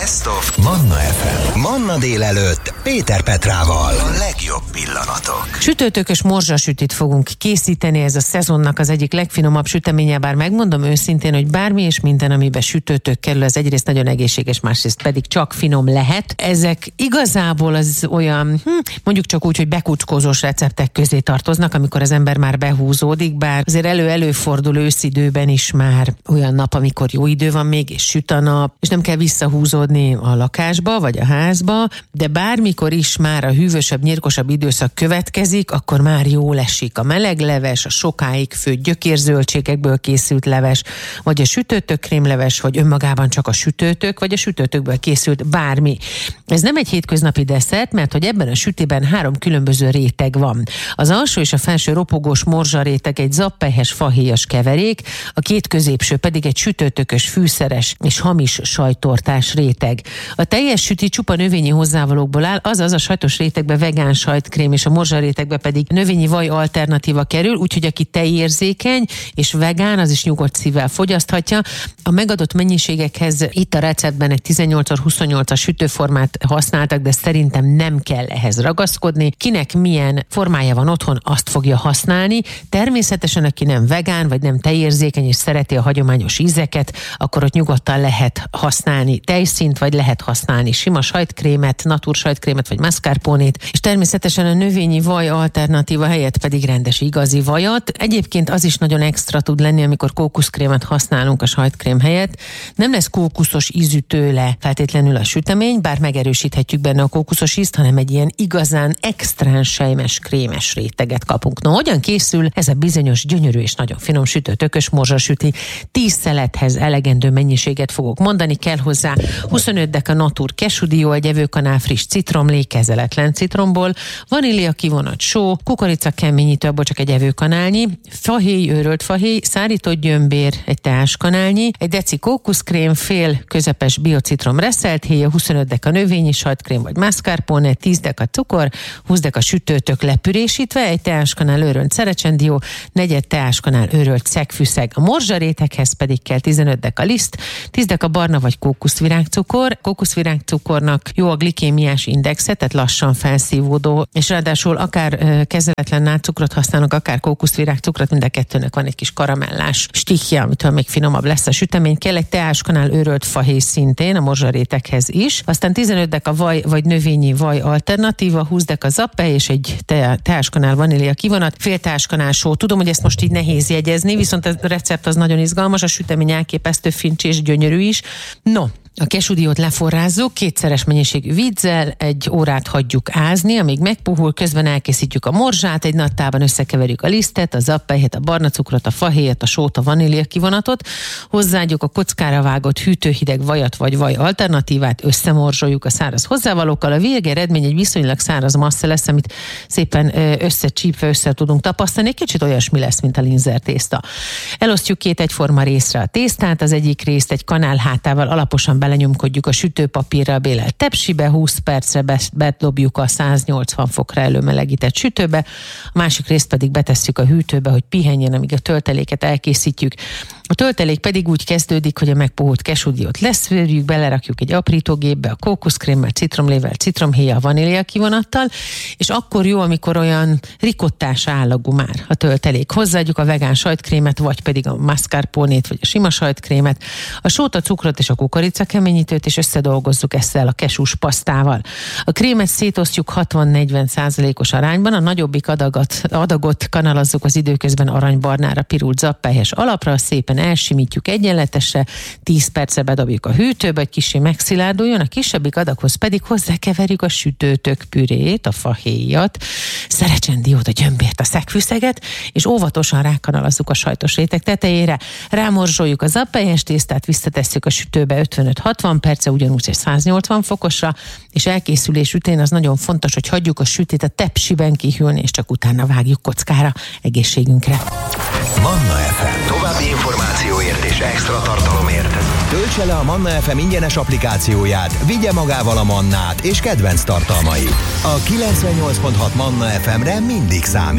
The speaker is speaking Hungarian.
Best of Manna FM. Manna délelőtt Péter Petrával. A legjobb pillanatok. Sütőtökös morzsasütit fogunk készíteni, ez a szezonnak az egyik legfinomabb süteménye, bár megmondom őszintén, hogy bármi és minden, amiben sütőtök kerül, az egyrészt nagyon egészséges, másrészt pedig csak finom lehet. Ezek igazából az olyan, mondjuk csak úgy, hogy bekucskózós receptek közé tartoznak, amikor az ember már behúzódik, bár azért előfordul őszidőben is már olyan nap, amikor jó idő van még, és süt a nap, és nem kell visszahúzódni a lakásba, vagy a házba, de bármikor is már a hűvösebb, nyírkosabb időszak következik, akkor már jól esik a meleg leves, a sokáig főtt gyökérzöldségekből készült leves, vagy a sütőtök krémleves, vagy önmagában csak a sütőtök, vagy a sütőtökből készült bármi. Ez nem egy hétköznapi desszert, mert hogy ebben a sütében 3 különböző réteg van. Az alsó és a felső ropogós morzsa réteg egy zappelyhes fahéjas keverék, a 2 középső pedig egy sütőtökös, fűszeres és hamis sajttortás réteg. A teljes süti csupa növényi hozzávalókból áll, azaz a sajtos rétegbe vegán sajtkrém és a morzsa rétegbe pedig növényi vaj alternatíva kerül, úgyhogy aki tejérzékeny és vegán, az is nyugodt szívvel fogyaszthatja. A megadott mennyiségekhez itt a receptben egy 18x28-as sütőformát használtak, de szerintem nem kell ehhez ragaszkodni. Kinek milyen formája van otthon, azt fogja használni. Természetesen, aki nem vegán, vagy nem tejérzékeny és szereti a hagyományos ízeket, akkor ott nyugodtan lehet használni tejszínt, vagy lehet használni sima sajtkrémet, natur sajtkrémet, vagy mascarponét, és természetesen a növényi vaj alternatíva helyett pedig rendes igazi vajat. Egyébként az is nagyon extra tud lenni, amikor kókuszkrémet használunk a sajtkrém helyett. Nem lesz kókuszos ízű tőle feltétlenül a sütemény, bár megerősíthetjük benne a kókuszos ízt, hanem egy ilyen igazán extrán sejmes, krémes réteget kapunk. No, hogyan készül ez a bizonyos gyönyörű és nagyon finom sütőtökös morzsasüti? 10 szelethez elegendő mennyiséget fogok mondani, kell hozzá 25 deka natur kesudió, egy evőkanál friss citromlé, kezeletlen citromból, vanília kivonat só, kukorica keményítő, abból csak egy evőkanálnyi, fahéj, őrölt fahéj, szárított gyömbér, egy teáskanálnyi, egy deci kókuszkrém, fél közepes biocitrom reszelt héja, 25 deka növényi sajtkrém vagy mascarpone, 10 deka cukor, 20 deka sütőtök lepürésítve, egy teáskanál őrölt szerecsendió, 4 teáskanál őrölt szegfűszeg. A morzsaréteghez pedig kell 15 deka liszt, 10 deka barna vagy kókuszvirágcukor. Kókuszvirágcukornak jó a glikémiás indexe, tehát lassan felszívódó, és ráadásul akár kezeletlen nátszukrot használnak, akár kókuszvirágcukrot, mind a kettőnek van egy kis karamellás stikkje, amitől még finomabb lesz a sütemény. Kell egy teáskanál őrölt fahéj szintén a morzsaréteghez is, aztán 15 deka vaj vagy növényi vaj alternatíva, 20 deka zappely és egy teáskanál vanília kivonat, fél teáskanál só. Tudom, hogy ezt most így nehéz jegyezni, viszont a recept az nagyon izgalmas, a sütemény elképesztő fincsi és gyönyörű is. No, a kesudiót leforrázzuk, 2-szeres mennyiségű vízzel, 1 órát hagyjuk ázni, amíg megpuhul, közben elkészítjük a morzsát, egy nagy tálban összekeverjük a lisztet, a zappelyhet, a barna cukrot, a fahéjat, a sót, a vanília kivonatot, hozzáadjuk a kockára vágott hűtőhideg vajat vagy vaj alternatívát, összemorzsoljuk a száraz hozzávalókkal, a végeredmény egy viszonylag száraz massza lesz, amit szépen összecsípve össze tudunk tapasztani, egy kicsit olyasmi lesz, mint a linzer tészta. Elosztjuk 2 egyforma részre a tésztát, az egyik részt egy kanál hátával alaposan belenyomkodjuk a sütőpapírral bélelt tepsibe, 20 percre bedobjuk a 180 fokra előmelegített sütőbe, a másik részt pedig betesszük a hűtőbe, hogy pihenjen, amíg a tölteléket elkészítjük. A töltelék pedig úgy kezdődik, hogy a megpuhult kesudiót leszűrjük, belerakjuk egy aprítógépbe a kókuszkrémmel, citromlével, citromhéjjal, vanília kivonattal, és akkor jó, amikor olyan rikottás állagú már a töltelék. Hozzáadjuk a vegán sajtkrémet, vagy pedig a mascarponét, vagy a sima sajtkrémet, a sót, a cukrot és a kukorica keményítőt, és összedolgozzuk ezzel a kesús pasztával. A krémet szétosztjuk 60-40%-os arányban, a nagyobbik adagot kanalazzuk az időközben aranybarnára pirult zappelyhes alapra, szépen elsimítjuk egyenletesre, 10 percre bedobjuk a hűtőbe, hogy kissé megszilárduljon, a kisebbik adaghoz pedig hozzákeverjük a sütőtök pürét, a fahéjat, szerecsendiót, a gyömbért, a szegfűszeget, és óvatosan rákanalazzuk a sajtos réteg tetejére, rámorzsoljuk a zappelyes tésztát, visszatesszük a sütőbe 55-60 perce, ugyanúgy egy 180 fokosra, és elkészülés után az nagyon fontos, hogy hagyjuk a sütét a tepsiben kihűlni, és csak utána vágjuk kockára, egészségünkre. Manna FM. További információért és extra tartalomért töltse le a Manna FM ingyenes applikációját, vigye magával a mannát és kedvenc tartalmait. A 98.6 Manna FM-re mindig számít.